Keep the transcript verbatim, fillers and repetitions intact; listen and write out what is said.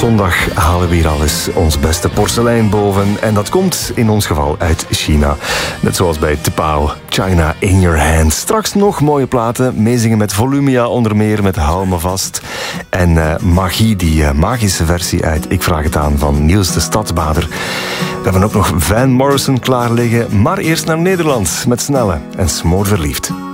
zondag halen we hier al eens ons beste porselein boven. En dat komt in ons geval uit China. Net zoals bij Tepao, China in Your Hands. Straks nog mooie platen, meezingen met Volumia onder meer, met Hou Me Vast. En uh, Magie, die uh, magische versie uit Ik Vraag Het Aan van Niels de Stadsbader. We hebben ook nog Van Morrison klaar liggen, maar eerst naar Nederland met Snelle en Smoor Verliefd.